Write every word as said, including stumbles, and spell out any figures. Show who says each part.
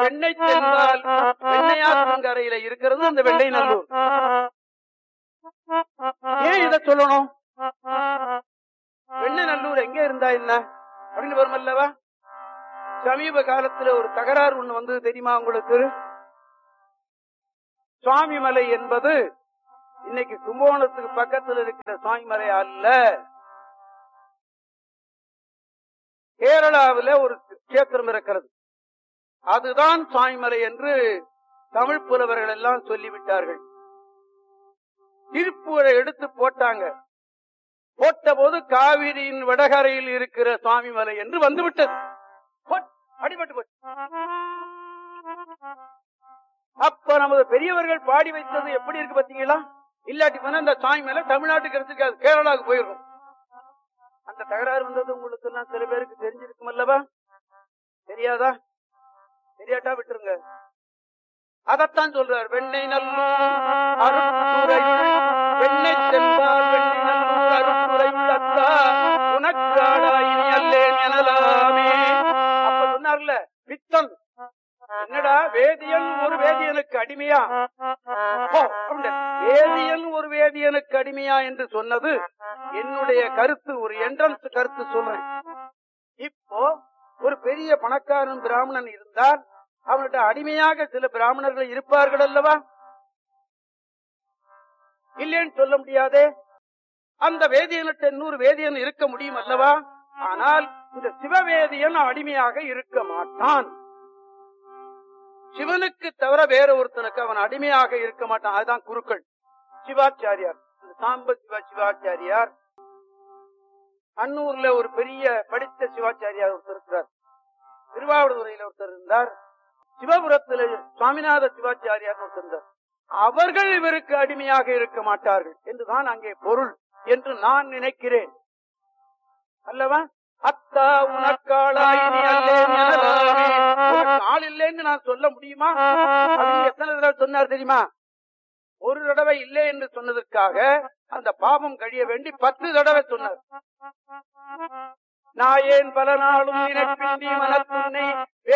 Speaker 1: வெண்ணை தென்பால் வெண்ணையாற்றங்கரையில இருக்கிறது அந்த வெண்ணை நல்லூர். ஏன் இத சொல்லணும்? வெண்ணை நல்லூர் எங்க இருந்தா என்ன அப்படின்னு வரும் அல்லவா? சமீப காலத்துல ஒரு தகராறு ஒண்ணு வந்தது தெரியுமா உங்களுக்கு? சுவாமிமலை என்பது இன்னைக்கு கும்பகோணத்துக்கு பக்கத்தில் இருக்கிற சுவாமிமலை அல்ல, கேரளாவில ஒரு கேத்திரம் இருக்கிறது, அதுதான் சுவாமிமலை என்று தமிழ் புலவர்கள் எல்லாம் சொல்லிவிட்டார்கள். திருப்பூரை எடுத்து போட்டாங்க. போட்ட போது காவிரியின் வடகரையில் இருக்கிற சுவாமிமலை என்று வந்துவிட்டது. அடிபட்டு போச்சு. அப்ப நமது பெரியவர்கள் பாடி வைத்தது எப்படி இருக்கு பாத்தீங்களா? இல்லாட்டி போனா இந்த சுவாமிமலை தமிழ்நாட்டுக்கு எடுத்துக்காது, கேரளாவுக்கு போயிருக்கும். அந்த தகராறு வந்தது உங்களுக்கு எல்லாம் சில பேருக்கு தெரிஞ்சிருக்கும் அல்லவா? தெரியாதா? தெரியாட்டா விட்டுருங்க. அதத்தான் சொல்றார். வெண்ணை நல்லூர் அருட்துறை வெண்ணை சென்பால் வெண்ணை நல்லூர் அருட்துறை தத்தா உனக்கு ஆடாயினி அல்லேன் எனலாமே. அப்ப சொன்னார்ல பித்தன், என்னடா வேதியன் ஒரு வேதியனுக்கு அடிமையா? வேதியன் ஒரு வேதியனுக்கு அடிமையா என்று சொன்னது என்னுடைய கருத்து, ஒரு என்ட்ரன்ஸ் கருத்து சொல்றேன். இப்போ ஒரு பெரிய பணக்காரன் பிராமணன் இருந்தால் அவனுடைய அடிமையாக சில பிராமணர்கள் இருப்பார்கள் அல்லவா? இல்லேன்னு சொல்ல முடியாதே. அந்த வேதியன்கிட்ட இன்னொரு வேதியன் இருக்க முடியும் அல்லவா? ஆனால் இந்த சிவவேதியன் அடிமையாக இருக்க மாட்டான். சிவனுக்கு தவிர வேற ஒருத்தனுக்கு அவன் அடிமையாக இருக்க மாட்டான். அதுதான் குருக்கள். சிவாச்சாரியார், சாம்ப சிவா சிவாச்சாரியார், அன்னூர்ல ஒரு பெரிய படித்த சிவாச்சாரியார் ஒருத்தர் இருக்கிறார், திருவாவூதுறையில ஒருத்தர் இருந்தார், சிவபுரத்தில் சுவாமிநாத சிவாச்சாரியார் ஒருத்தர் இருந்தார். அவர்கள் இவருக்கு அடிமையாக இருக்க மாட்டார்கள் என்றுதான் அங்கே பொருள் என்று நான் நினைக்கிறேன் அல்லவா? அத்தா உனக்காளாயினி அல்லேன் எனலாமே. உனக்கு ஆள் இல்லைன்னு நான் சொல்ல முடியுமா? அப்படின்னு எத்தனை தடவை சொன்னார் தெரியுமா? ஒரு தடவை இல்லை என்று சொன்னதற்காக அந்த பாவம் கழிய வேண்டி பத்து தடவை சொன்னார். நாயேன் பல நாளும் நினைப்பின்றி மனத்துன்னை